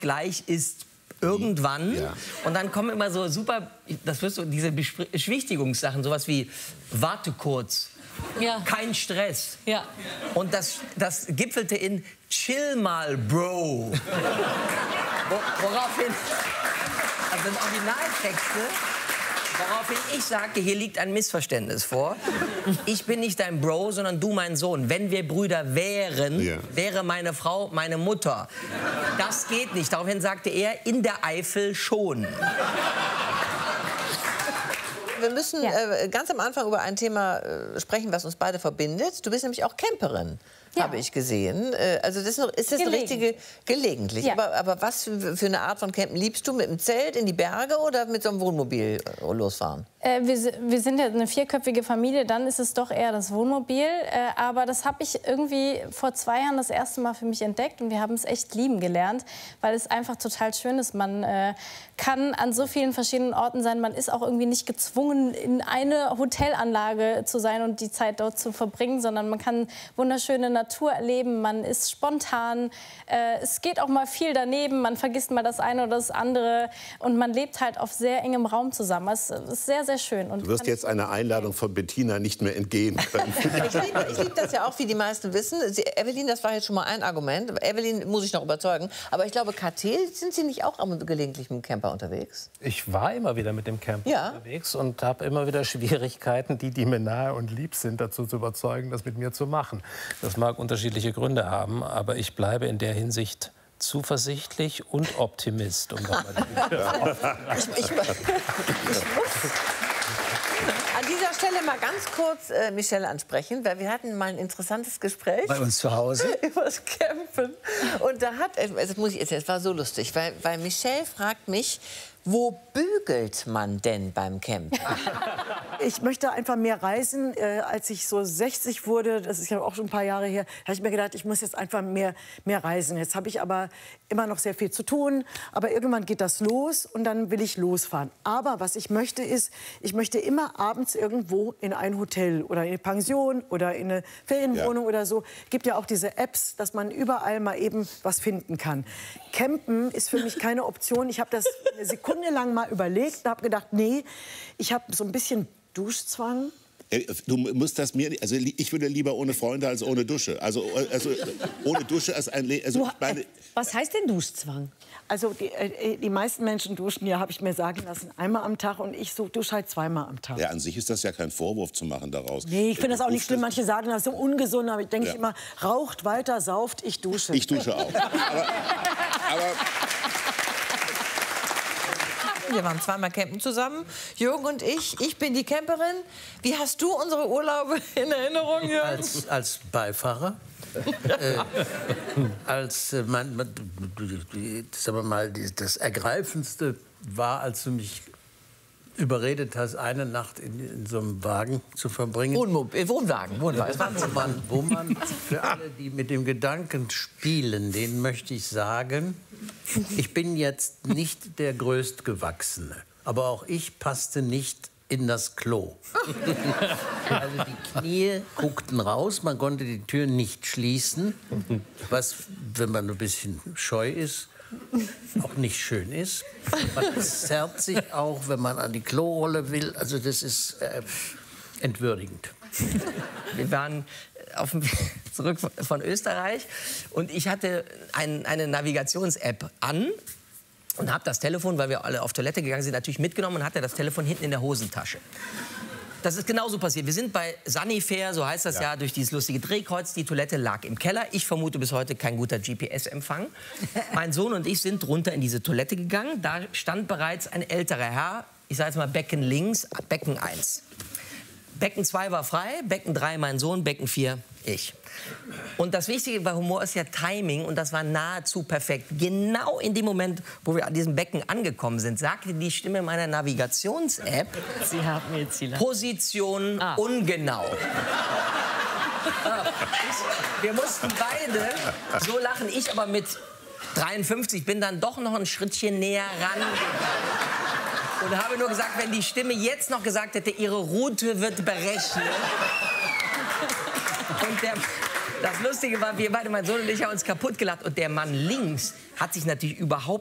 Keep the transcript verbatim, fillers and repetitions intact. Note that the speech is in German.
gleich ist irgendwann. Ja. Und dann kommen immer so super, das wirst du, diese Beschwichtigungssachen, sowas wie warte kurz, ja. kein Stress. Ja. Und das, das gipfelte in chill mal, Bro. Woraufhin, also sind Originaltexte, woraufhin ich sagte, hier liegt ein Missverständnis vor. Ich bin nicht dein Bro, sondern du mein Sohn. Wenn wir Brüder wären, ja. wäre meine Frau meine Mutter. Das geht nicht. Daraufhin sagte er, in der Eifel schon. Wir müssen ja. äh, ganz am Anfang über ein Thema äh, sprechen, was uns beide verbindet. Du bist nämlich auch Camperin, ja. habe ich gesehen. Äh, also das ist, noch, ist das eine richtige, gelegentlich. Ja. Aber, aber was für, für eine Art von Campen liebst du? Mit dem Zelt in die Berge oder mit so einem Wohnmobil äh, losfahren? Äh, wir, wir sind ja eine vierköpfige Familie, dann ist es doch eher das Wohnmobil. Äh, aber das habe ich irgendwie vor zwei Jahren das erste Mal für mich entdeckt und wir haben es echt lieben gelernt, weil es einfach total schön ist. Man äh, kann an so vielen verschiedenen Orten sein, man ist auch irgendwie nicht gezwungen, in eine Hotelanlage zu sein und die Zeit dort zu verbringen, sondern man kann wunderschöne Natur erleben, man ist spontan, äh, es geht auch mal viel daneben, man vergisst mal das eine oder das andere und man lebt halt auf sehr engem Raum zusammen. Es ist sehr, sehr schön. Und du wirst jetzt einer Einladung von Bettina nicht mehr entgehen können. Ich liebe, ich liebe das ja auch, wie die meisten wissen. Sie, Evelyn, das war jetzt schon mal ein Argument. Evelyn muss ich noch überzeugen. Aber ich glaube, Kathi, sind Sie nicht auch gelegentlich mit dem Camper unterwegs? Ich war immer wieder mit dem Camper ja. unterwegs und habe immer wieder Schwierigkeiten, die, die mir nahe und lieb sind, dazu zu überzeugen, das mit mir zu machen. Das mag unterschiedliche Gründe haben, aber ich bleibe in der Hinsicht zuversichtlich und Optimist. Um ich, ich, ich muss an dieser Stelle mal ganz kurz äh, Michelle ansprechen, weil wir hatten mal ein interessantes Gespräch. Bei uns zu Hause? Über das Campen. Und da hat, das muss ich erzählen, es war so lustig, weil, weil Michelle fragt mich, wo bügelt man denn beim Campen? Ich möchte einfach mehr reisen. Äh, als ich so sechzig wurde, das ist ja auch schon ein paar Jahre her, habe ich mir gedacht, ich muss jetzt einfach mehr, mehr reisen. Jetzt habe ich aber immer noch sehr viel zu tun. Aber irgendwann geht das los und dann will ich losfahren. Aber was ich möchte ist, ich möchte immer abends irgendwo in ein Hotel oder in eine Pension oder in eine Ferienwohnung ja. oder so. Es gibt ja auch diese Apps, dass man überall mal eben was finden kann. Campen ist für mich keine Option. Ich habe das eine Sekunde lang mal überlegt und habe gedacht, nee, ich habe so ein bisschen Duschzwang. Du musst das mir, also ich würde lieber ohne Freunde als ohne Dusche. Also, also ohne Dusche als ein, also meine, was heißt denn Duschzwang? Also die, die meisten Menschen duschen ja, habe ich mir sagen lassen, einmal am Tag und ich so dusche halt zweimal am Tag. Ja, an sich ist das ja kein Vorwurf zu machen daraus. Nee, ich finde das auch nicht schlimm. Manche sagen, das ist so ungesund, aber ich denke ja. immer, raucht weiter, sauft, ich dusche. Ich dusche auch. aber, aber wir waren zweimal campen zusammen, Jürgen und ich. Ich bin die Camperin. Wie hast du unsere Urlaube in Erinnerung, Jürgen? Als, als Beifahrer. äh, als äh, man, man, sagen wir mal, das Ergreifendste war, als du mich überredet hast, eine Nacht in, in so einem Wagen zu verbringen. Wohnmobil, Wohnwagen, Wohnwagen. Wo man, wo man, für alle, die mit dem Gedanken spielen, denen möchte ich sagen, ich bin jetzt nicht der Größtgewachsene, aber auch ich passte nicht in das Klo. Also die Knie guckten raus, man konnte die Tür nicht schließen, was, wenn man ein bisschen scheu ist, auch nicht schön ist. Man zerrt sich auch, wenn man an die Klorolle will. Also das ist äh, entwürdigend. Wir waren auf dem Weg zurück von Österreich und ich hatte ein, eine Navigations-App an und habe das Telefon, weil wir alle auf Toilette gegangen sind, natürlich mitgenommen und hatte das Telefon hinten in der Hosentasche. Das ist genauso passiert. Wir sind bei Sunnyfair, so heißt das ja, ja durch dieses lustige Drehkreuz. Die Toilette lag im Keller. Ich vermute bis heute kein guter G P S-Empfang. Mein Sohn und ich sind runter in diese Toilette gegangen. Da stand bereits ein älterer Herr, ich sage jetzt mal Becken links, Becken eins. Becken zwei war frei, Becken drei mein Sohn, Becken vier ich. Und das Wichtige bei Humor ist ja Timing und das war nahezu perfekt. Genau in dem Moment, wo wir an diesem Becken angekommen sind, sagte die Stimme meiner Navigations-App, Sie haben jetzt Ziel. Position ah. ungenau. Wir mussten beide so lachen, ich aber mit dreiundfünfzig bin dann doch noch ein Schrittchen näher ran. Und habe nur gesagt, wenn die Stimme jetzt noch gesagt hätte, ihre Route wird berechnet. Und der, das Lustige war, wir beide, mein Sohn und ich, haben uns kaputt gelacht. Und der Mann links hat sich natürlich überhaupt